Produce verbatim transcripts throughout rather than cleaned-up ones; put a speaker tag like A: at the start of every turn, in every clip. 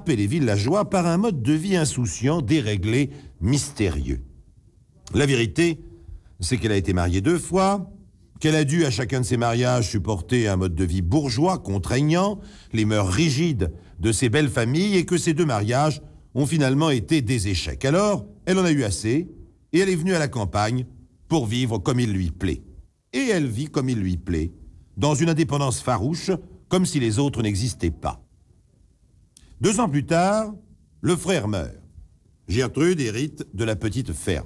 A: frappé les villageois par un mode de vie insouciant, déréglé, mystérieux. La vérité, c'est qu'elle a été mariée deux fois, qu'elle a dû à chacun de ses mariages supporter un mode de vie bourgeois, contraignant, les mœurs rigides de ses belles familles, et que ces deux mariages ont finalement été des échecs. Alors, elle en a eu assez, et elle est venue à la campagne pour vivre comme il lui plaît. Et elle vit comme il lui plaît, dans une indépendance farouche, comme si les autres n'existaient pas. Deux ans plus tard, le frère meurt. Gertrude hérite de la petite ferme.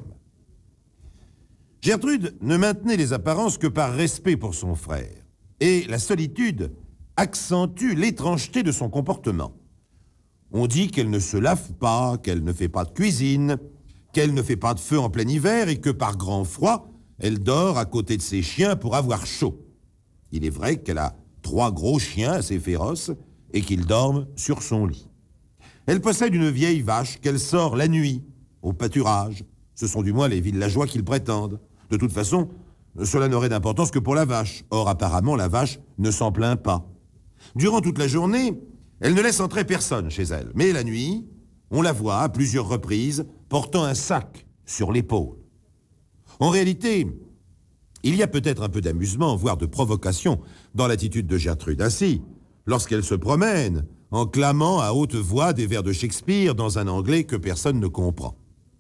A: Gertrude ne maintenait les apparences que par respect pour son frère, et la solitude accentue l'étrangeté de son comportement. On dit qu'elle ne se lave pas, qu'elle ne fait pas de cuisine, qu'elle ne fait pas de feu en plein hiver et que par grand froid, elle dort à côté de ses chiens pour avoir chaud. Il est vrai qu'elle a trois gros chiens assez féroces et qu'ils dorment sur son lit. Elle possède une vieille vache qu'elle sort la nuit au pâturage. Ce sont du moins les villageois qui le prétendent. De toute façon, cela n'aurait d'importance que pour la vache. Or, apparemment, la vache ne s'en plaint pas. Durant toute la journée, elle ne laisse entrer personne chez elle. Mais la nuit, on la voit à plusieurs reprises portant un sac sur l'épaule. En réalité, il y a peut-être un peu d'amusement, voire de provocation, dans l'attitude de Gertrude. Ainsi, lorsqu'elle se promène, en clamant à haute voix des vers de Shakespeare dans un anglais que personne ne comprend.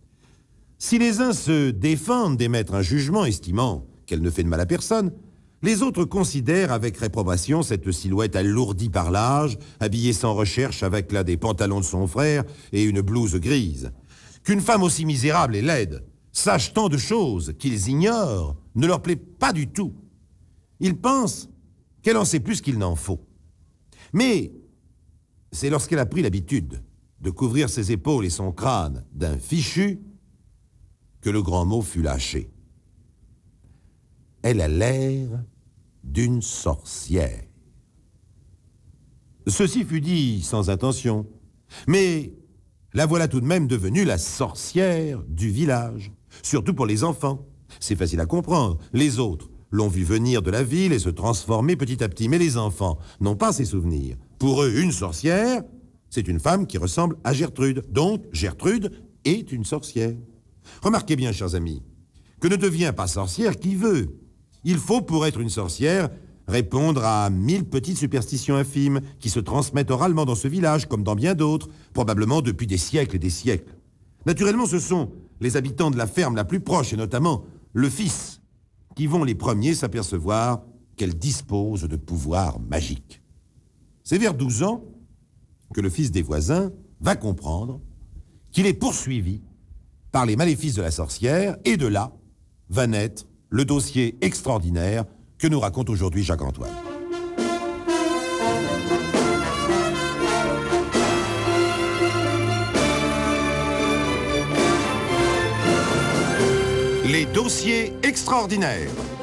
A: Si les uns se défendent d'émettre un jugement estimant qu'elle ne fait de mal à personne, les autres considèrent avec réprobation cette silhouette alourdie par l'âge, habillée sans recherche avec là des pantalons de son frère et une blouse grise. Qu'une femme aussi misérable et laide sache tant de choses qu'ils ignorent ne leur plaît pas du tout. Ils pensent qu'elle en sait plus qu'il n'en faut. Mais c'est lorsqu'elle a pris l'habitude de couvrir ses épaules et son crâne d'un fichu que le grand mot fut lâché. Elle a l'air d'une sorcière. Ceci fut dit sans intention, mais la voilà tout de même devenue la sorcière du village, surtout pour les enfants. C'est facile à comprendre. Les autres l'ont vue venir de la ville et se transformer petit à petit, mais les enfants n'ont pas ces souvenirs. Pour eux, une sorcière, c'est une femme qui ressemble à Gertrude. Donc, Gertrude est une sorcière. Remarquez bien, chers amis, que ne devient pas sorcière qui veut. Il faut, pour être une sorcière, répondre à mille petites superstitions infimes qui se transmettent oralement dans ce village, comme dans bien d'autres, probablement depuis des siècles et des siècles. Naturellement, ce sont les habitants de la ferme la plus proche, et notamment le fils, qui vont les premiers s'apercevoir qu'elle dispose de pouvoirs magiques. C'est vers douze ans que le fils des voisins va comprendre qu'il est poursuivi par les maléfices de la sorcière, et de là va naître le dossier extraordinaire que nous raconte aujourd'hui Jacques-Antoine. Les dossiers extraordinaires.